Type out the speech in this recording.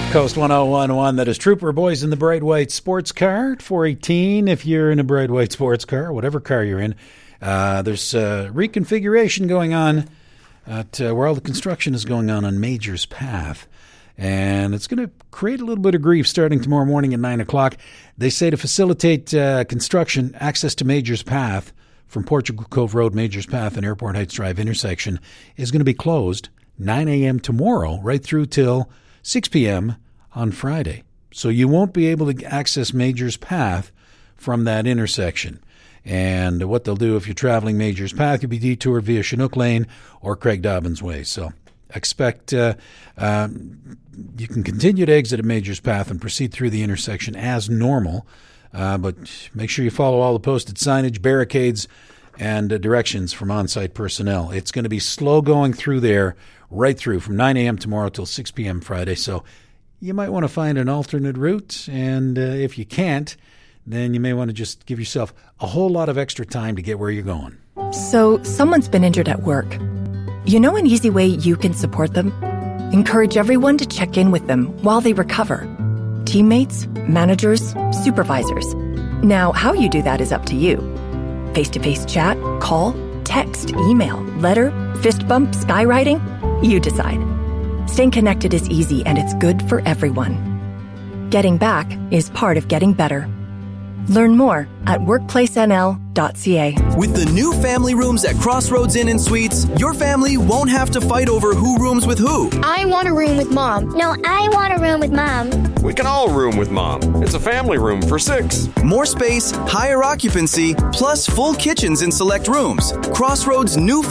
Coast 101.1, that is Trooper Boys in the Bright White Sports Car at 418. If you're in a Bright White Sports Car, whatever car you're in, there's reconfiguration going on at where all the construction is going on Majors Path. And it's going to create a little bit of grief starting tomorrow morning at 9 o'clock. They say to facilitate construction, access to Majors Path from Portugal Cove Road, Majors Path, and Airport Heights Drive intersection is going to be closed 9 a.m. tomorrow right through till 6 p.m. on Friday. So you won't be able to access Majors Path from that intersection. And what they'll do if you're traveling Majors Path, you'll be detoured via Chinook Lane or Craig Dobbins Way. So expect you can continue to exit at Majors Path and proceed through the intersection as normal. But make sure you follow all the posted signage, barricades, and directions from on-site personnel. It's going to be slow going through there right through from 9 a.m. tomorrow till 6 p.m. Friday. So you might want to find an alternate route. And if you can't, then you may want to just give yourself a whole lot of extra time to get where you're going. So someone's been injured at work. You know an easy way you can support them? Encourage everyone to check in with them while they recover. Teammates, managers, supervisors. Now, how you do that is up to you. Face-to-face chat, call, text, email, letter, fist bump, skywriting? You decide. Staying connected is easy and it's good for everyone. Getting back is part of getting better. Learn more at workplacenl.ca. With the new family rooms at Crossroads Inn and Suites, your family won't have to fight over who rooms with who. I want a room with Mom. No, I want a room with Mom. We can all room with Mom. It's a family room for 6. More space, higher occupancy, plus full kitchens in select rooms. Crossroads' new